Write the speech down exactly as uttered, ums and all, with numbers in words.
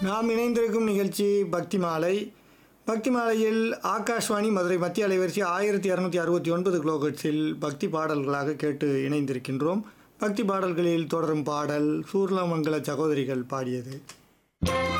நாம் இணைந்திருக்கும் நிகழ்ச்சி பக்தி மாலை. பக்தி மாலையில் ஆகாஷ்வாணி மதுரை மத்திய அலைவரிசை ஆயிரத்தி இரநூத்தி அறுபத்தி ஒன்பது கிலோஹெர்ட்ஸில் பக்தி பாடல்களாக கேட்டு இணைந்திருக்கின்றோம். பக்தி பாடல்களில் தொடரும் பாடல் சூர்லமங்கல சகோதரிகள் பாடியது.